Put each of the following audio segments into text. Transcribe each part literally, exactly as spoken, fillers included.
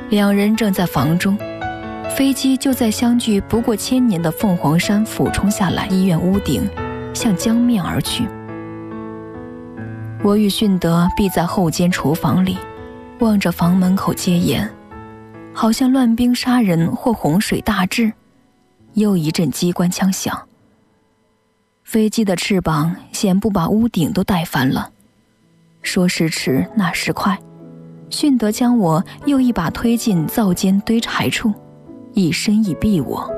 两人正在房中，飞机就在相距不过千年的凤凰山俯冲下来，医院屋顶向江面而去。我与迅德避在后间厨房里，望着房门口接烟，好像乱兵杀人或洪水大治。又一阵机关枪响，飞机的翅膀险不把屋顶都带翻了。说时迟，那时快，迅德将我又一把推进灶间堆柴处，一伸一臂我。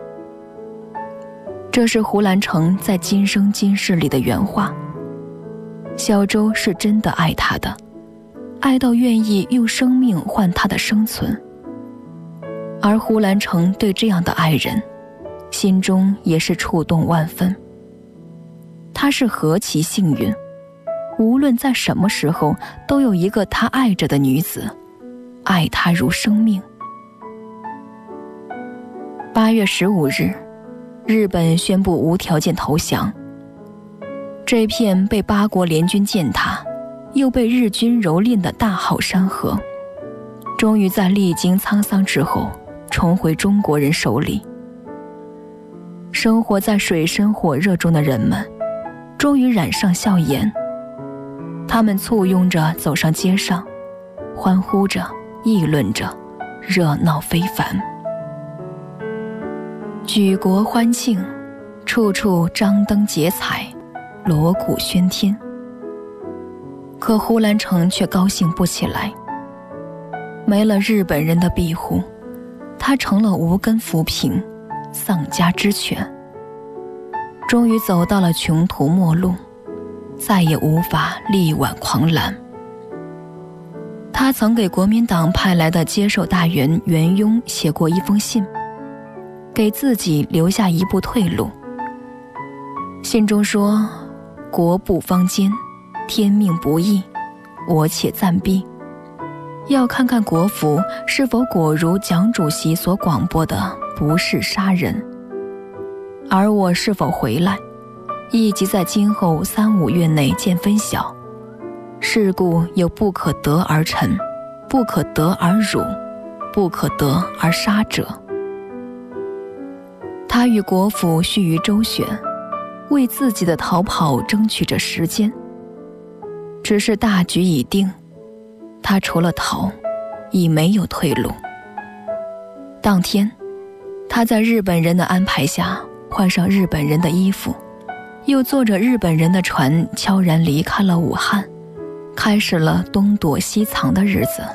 这是胡兰成在《今生今世》里的原话。小周是真的爱他的，爱到愿意用生命换他的生存。而胡兰成对这样的爱人，心中也是触动万分。他是何其幸运，无论在什么时候都有一个他爱着的女子，爱他如生命。八月十五日，日本宣布无条件投降。这片被八国联军践踏，又被日军蹂躏的大好山河，终于在历经沧桑之后重回中国人手里。生活在水深火热中的人们终于染上笑颜，他们簇拥着走上街上，欢呼着，议论着，热闹非凡。举国欢庆，处处张灯结彩，锣鼓喧天。可胡兰成却高兴不起来。没了日本人的庇护，他成了无根浮萍，丧家之犬。终于走到了穷途末路，再也无法力挽狂澜。他曾给国民党派来的接受大员袁庸写过一封信，给自己留下一步退路。信中说，国不方坚，天命不易，我且暂避，要看看国府是否果如蒋主席所广播的不是杀人，而我是否回来，亦即在今后三五月内见分晓。事故有不可得而成，不可得而辱，不可得而杀者。他与国府须臾周旋，为自己的逃跑争取着时间。只是大局已定，他除了逃，已没有退路。当天，他在日本人的安排下换上日本人的衣服，又坐着日本人的船悄然离开了武汉，开始了东躲西藏的日子。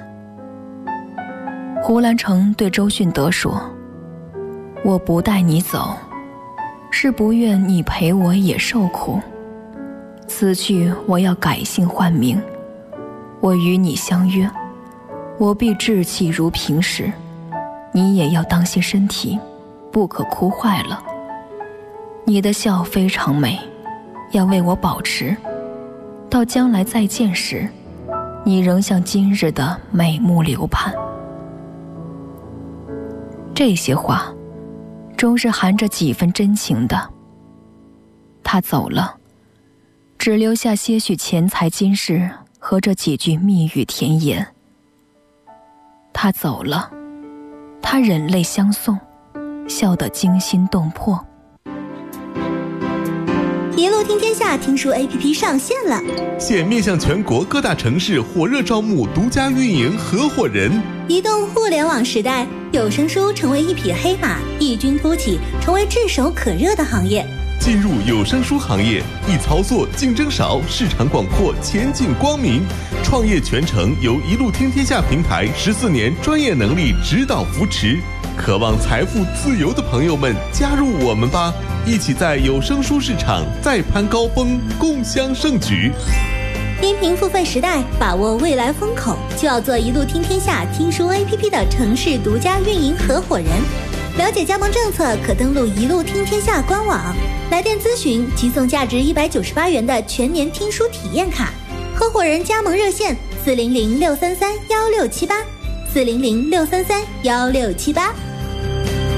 胡兰成对周迅德说，我不带你走，是不愿你陪我也受苦。此去我要改姓换名，我与你相约，我必志气如平时，你也要当心身体，不可哭坏了。你的笑非常美，要为我保持，到将来再见时，你仍像今日的美目流盼。这些话终是含着几分真情的。他走了，只留下些许钱财金饰和这几句蜜语甜言。他走了，他忍泪相送，笑得惊心动魄。 一路听天下听书 A P P 上线了， 现面向全国各大城市火热招募独家运营合伙人。 移动互联网时代，有声书成为一匹黑马，异军突起，成为炙手可热的行业。 进入有声书行业，易操作，竞争少，市场广阔，前景光明。创业全程由一路听天下平台十四年专业能力指导扶持。渴望财富自由的朋友们，加入我们吧！一起在有声书市场再攀高峰，共襄盛举。 音频付费时代，把握未来风口，就要做一路听天下听书 A P P 的城市独家运营合伙人。了解加盟政策，可登录一路听天下官网。来电咨询即送价值一百九十八元的全年听书体验卡。合伙人加盟热线：四零零六三三幺六七八，四零零六三三幺六七八。